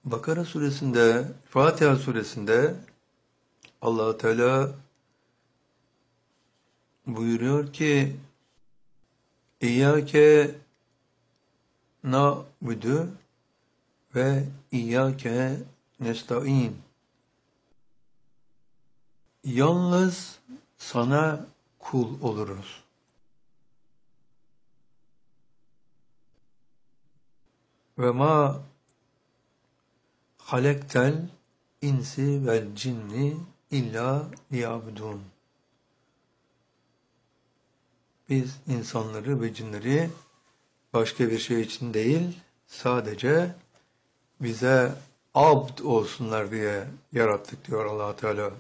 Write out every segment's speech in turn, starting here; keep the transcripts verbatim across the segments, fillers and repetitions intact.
Bakara suresinde, Fatiha suresinde Allah Teala buyuruyor ki İyyâke na'budu ve İyyâke nesta'in. Yalnız sana kul oluruz. Ve ma halektel insi vel cinni illa liyabudun. Biz insanları ve cinleri başka bir şey için değil, sadece bize abd olsunlar diye yarattık diyor Allah Teala.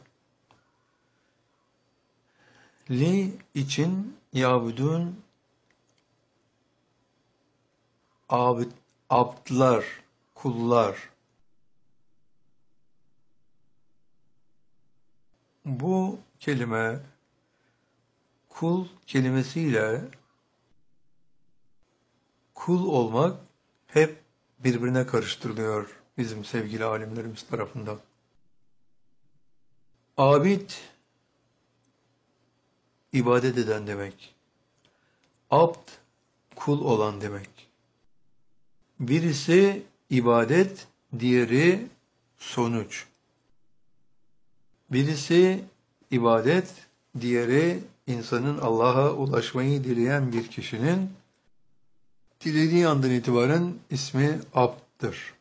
Li için yabudun abd, abdlar, kullar. Bu kelime kul kelimesiyle kul olmak hep birbirine karıştırılıyor bizim sevgili alimlerimiz tarafından. Abid, ibadet eden demek. Abd, kul olan demek. Birisi ibadet, diğeri sonuç. Birisi ibadet, diğeri insanın Allah'a ulaşmayı dileyen bir kişinin dilediği andan itibaren ismi Abd'dır.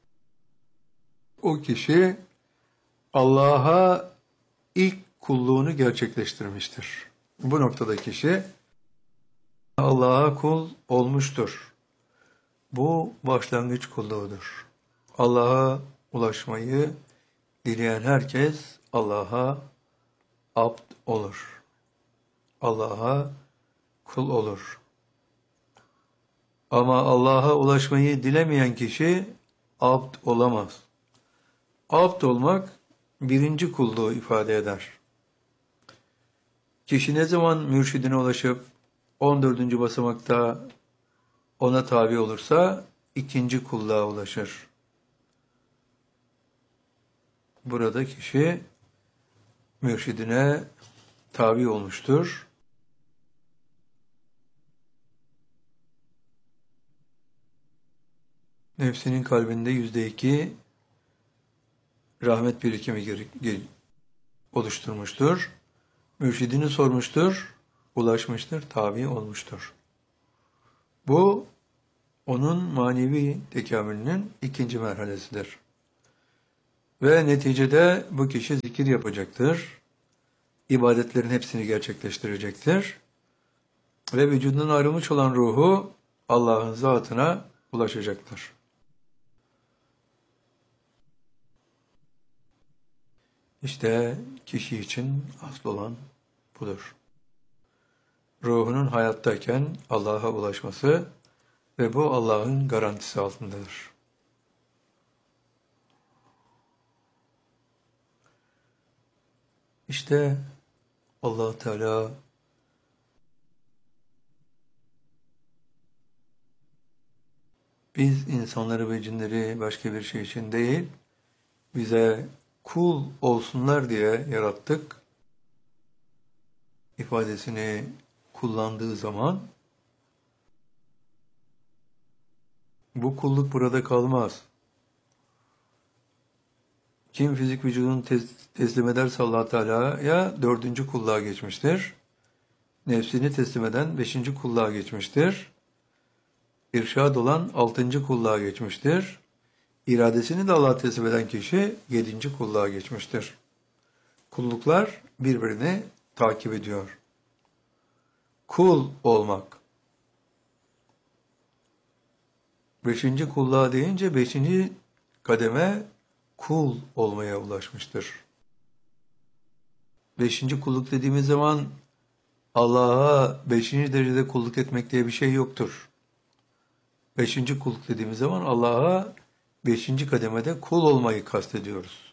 O kişi Allah'a ilk kulluğunu gerçekleştirmiştir. Bu noktada kişi Allah'a kul olmuştur. Bu başlangıç kulluğudur. Allah'a ulaşmayı dileyen herkes Allah'a abd olur. Allah'a kul olur. Ama Allah'a ulaşmayı dilemeyen kişi abd olamaz. Abd olmak birinci kulluğu ifade eder. Kişi ne zaman mürşidine ulaşıp on dördüncü basamakta ona tabi olursa ikinci kulluğa ulaşır. Burada kişi mürşidine tabi olmuştur. Nefsinin kalbinde yüzde iki rahmet birikimi oluşturmuştur. Mürşidini sormuştur, ulaşmıştır, tabi olmuştur. Bu, onun manevi tekamülünün ikinci merhalesidir. Ve neticede bu kişi zikir yapacaktır. İbadetlerin hepsini gerçekleştirecektir. Ve vücudundan ayrılmış olan ruhu Allah'ın zatına ulaşacaktır. İşte kişi için asıl olan budur. Ruhunun hayattayken Allah'a ulaşması ve bu Allah'ın garantisi altındadır. İşte Allah Teala biz insanları ve cinleri başka bir şey için değil, bize kul olsunlar diye yarattık ifadesini kullandığı zaman bu kulluk burada kalmaz. Kim fizik vücudunu teslim ederse Allah Teala'ya dördüncü kulluğa geçmiştir. Nefsini teslim eden beşinci kulluğa geçmiştir. İrşad olan altıncı kulluğa geçmiştir. İradesini de Allah'a teslim eden kişi yedinci kulluğa geçmiştir. Kulluklar birbirini takip ediyor. Kul olmak. Beşinci kulluğa deyince beşinci kademe kul olmaya ulaşmıştır. Beşinci kulluk dediğimiz zaman Allah'a beşinci derecede kulluk etmek diye bir şey yoktur. Beşinci kulluk dediğimiz zaman Allah'a beşinci kademede kul olmayı kastediyoruz.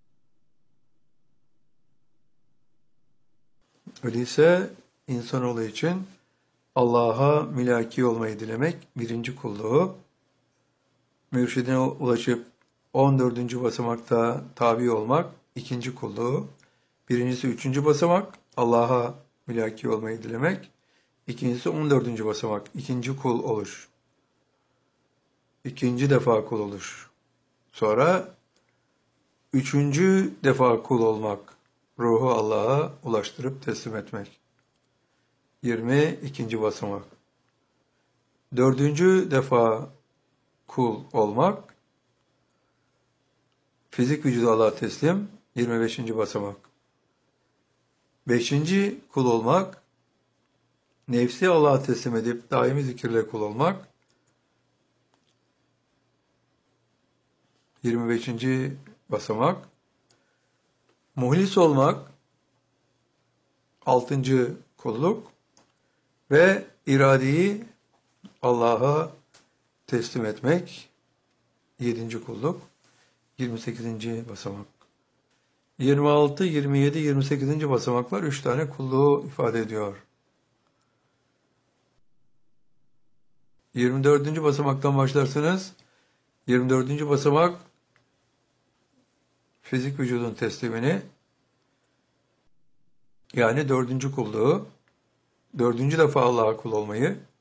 Öyleyse insanoğlu için Allah'a mülaki olmayı dilemek birinci kulluğu, mürşidine ulaşıp on dördüncü basamakta tabi olmak ikinci kulluğu. Birincisi üçüncü basamak Allah'a mülaki olmayı dilemek. İkincisi on dördüncü basamak ikinci kul oluş. İkinci defa kul oluş. Sonra üçüncü defa kul olmak. Ruhu Allah'a ulaştırıp teslim etmek. yirmi ikinci basamak. Dördüncü defa kul olmak. Fizik vücudu Allah'a teslim. yirmi beşinci basamak. Beşinci kul olmak. Nefsi Allah'a teslim edip daimi zikirle kul olmak. yirmi beşinci basamak. Muhlis olmak. altıncı kulluk. Ve iradeyi Allah'a teslim etmek. yedinci kulluk. yirmi sekizinci basamak. yirmi altı, yirmi yedi, yirmi sekizinci basamaklar üç tane kulluğu ifade ediyor. yirmi dördüncü basamaktan başlarsınız. yirmi dördüncü basamak fizik vücudun teslimini, yani dördüncü kulluğu, dördüncü defa Allah'a kul olmayı,